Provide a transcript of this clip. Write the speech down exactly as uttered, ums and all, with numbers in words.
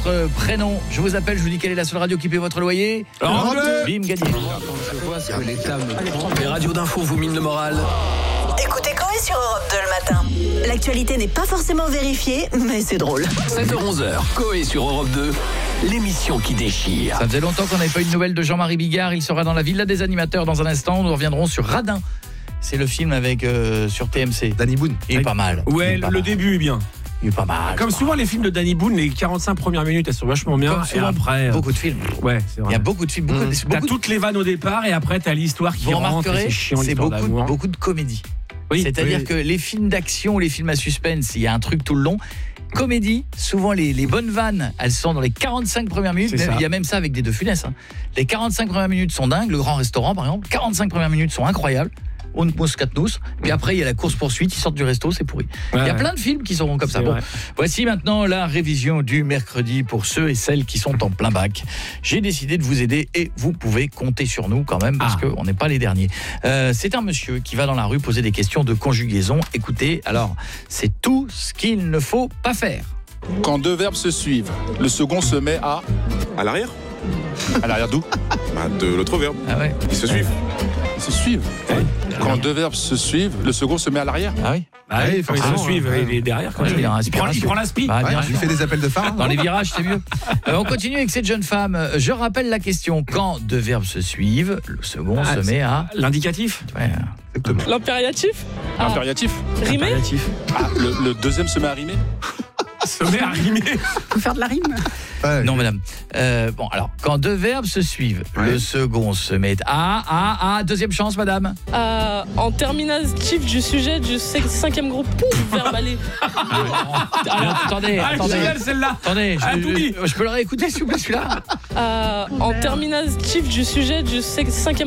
votre prénom. Je vous appelle, je vous dis quelle est la seule radio qui paie votre loyer. Europe deux. Bim, gagné. Je vois ce que l'État me prend. Les radios d'info vous minent le moral. Écoutez Coé sur Europe deux le matin. L'actualité n'est pas forcément vérifiée, mais c'est drôle. sept heures onze, Coé sur Europe deux, l'émission qui déchire. Ça faisait longtemps qu'on n'avait pas eu de nouvelles de Jean-Marie Bigard. Il sera dans la Villa des animateurs dans un instant. Nous reviendrons sur Radin. C'est le film avec euh, sur T M C. Danny Boone. Il est pas mal. Ouais, Il est pas le mal. début est bien. Il est pas mal. Comme souvent les films de Danny Boone, les quarante-cinq premières minutes, elles sont vachement bien. Comme Et souvent, après, beaucoup de films. ouais, c'est Il vrai. y a beaucoup de films. Beaucoup, Mmh. de- T'as beaucoup de- toutes les vannes au départ et après t'as l'histoire qui Vous rentre. et remarquerez, C'est chiant c'est l'histoire beaucoup, d'amour. beaucoup de comédie. Oui, C'est-à-dire oui. que les films d'action, les films à suspense, il y a un truc tout le long. Comédie, souvent les, les bonnes vannes, elles sont dans les quarante-cinq premières minutes. C'est Même- ça. il y a même ça avec des deux Funès. Hein. Les quarante-cinq premières minutes sont dingues. Le Grand Restaurant, par exemple, quarante-cinq premières minutes sont incroyables. On nous nous. Puis après, il y a la course-poursuite, ils sortent du resto, c'est pourri. Ouais, il y a ouais. plein de films qui seront comme ça. C'est Bon, vrai. voici maintenant la révision du mercredi pour ceux et celles qui sont en plein bac. J'ai décidé de vous aider et vous pouvez compter sur nous quand même parce Ah. qu'on n'est pas les derniers. Euh, c'est un monsieur qui va dans la rue poser des questions de conjugaison. Écoutez, alors, c'est tout ce qu'il ne faut pas faire. Quand deux verbes se suivent, le second se met à... À l'arrière À l'arrière d'où? bah, De l'autre verbe. Ah ouais. Ils se suivent. Ils se suivent. Quand deux verbes se suivent, le second se met à l'arrière. Ah oui. Ah oui, il faut qu'ils se forcément, suivent. ouais. Il est derrière quand Ouais, même. il est en Il prend, il inspiration. prend la spi. Bah, bien Ouais, sûr. il fait des appels de phare. Dans les virages, c'est mieux. Euh, on continue avec cette jeune femme. Euh, Je rappelle la question. Quand deux verbes se suivent, le second Ah, se met à... L'indicatif. Ouais. Exactement. L'impératif Impératif. Rimé Impératif. Ah, le, le deuxième se met à rimer. Se met à rimer. Faut faire de la rime. Ouais. Non, madame. Euh, bon, alors, quand deux verbes se suivent, Ouais. le second se met à... à, à, deuxième chance, madame. Euh, En terminatif du sujet du cin- cinquième groupe. Pouf, verbe aller. Alors, attendez, Ah, attendez. génial celle-là. Attendez, Ah, je, tout mis. je, je peux le réécouter, s'il vous plaît, celui-là Euh, En terminatif du sujet du cin- cinquième